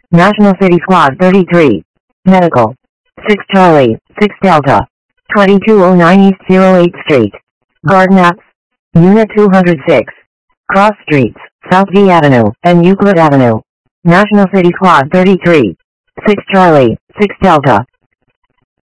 National City Squad 33. Medical. 6 Charlie, 6 Delta. 2209 East 08th Street. Garden Apps. Unit 206. Cross Streets, South V Avenue, and Euclid Avenue. National City Squad 33. 6 Charlie, 6 Delta.